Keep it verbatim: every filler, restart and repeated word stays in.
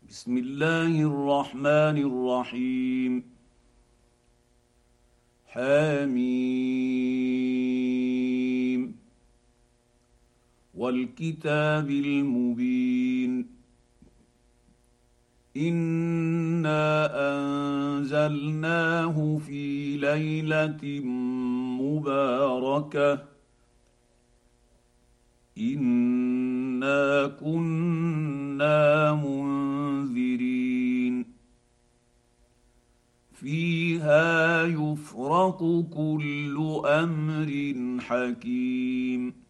بسم الله الرحمن الرحيم. حميم والكتاب المبين. انا انزلناه في ليله مباركه انا كنا منذرين فيها يفرق كل امر حكيم.